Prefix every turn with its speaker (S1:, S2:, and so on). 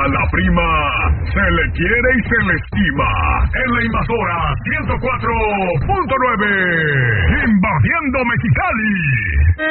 S1: la prima se le quiere y se le estima. En la Invasora 104.9, invadiendo Mexicali.